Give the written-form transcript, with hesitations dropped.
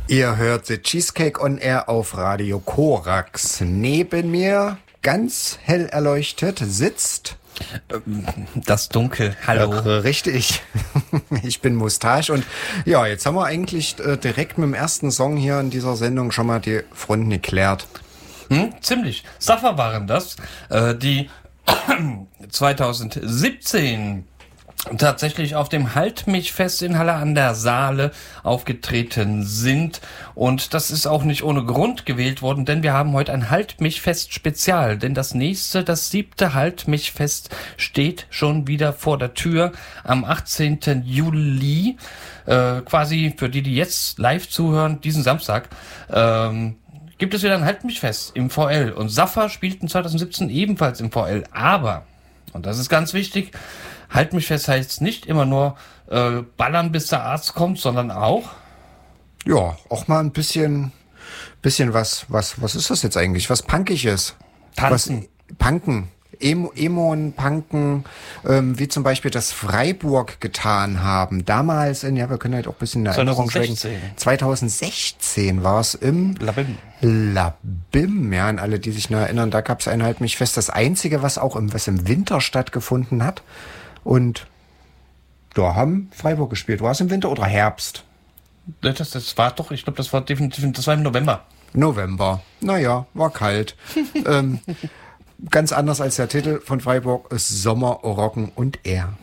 Ihr hört The Cheesecake on Air auf Radio Korax. Neben mir, ganz hell erleuchtet, sitzt... Das Dunkel, hallo. Ja, richtig. Ich bin Mustache und ja, jetzt haben wir eigentlich direkt mit dem ersten Song hier in dieser Sendung schon mal die Fronten geklärt. Ziemlich. Safa waren das, die 2017 tatsächlich auf dem Halt mich fest in Halle an der Saale aufgetreten sind. Und das ist auch nicht ohne Grund gewählt worden, denn wir haben heute ein Halt mich fest Spezial. Denn das 7. Halt mich fest steht schon wieder vor der Tür am 18. Juli. Quasi für die jetzt live zuhören, diesen Samstag, gibt es wieder ein Halt mich fest im VL. Und Safa spielten 2017 ebenfalls im VL. Aber, und das ist ganz wichtig, Halt mich fest heißt nicht immer nur ballern, bis der Arzt kommt, sondern auch... Ja, auch mal ein bisschen was ist das jetzt eigentlich? Was Punkiges? Tanzen. Was, Punken. Emo und Punken, wie zum Beispiel das Freiburg getan haben. Damals wir können halt auch ein bisschen in der Erinnerung schwelgen. 2016 war es im Labim, ja, an alle, die sich noch erinnern, da gab es einen Halt mich fest. Das Einzige, was im Winter stattgefunden hat. Und da haben Freiburg gespielt. War es im Winter oder Herbst? Das war doch, ich glaube, das war definitiv, das war im November. Naja, war kalt. Ganz anders als der Titel von Freiburg ist Sommer, Rocken und Air.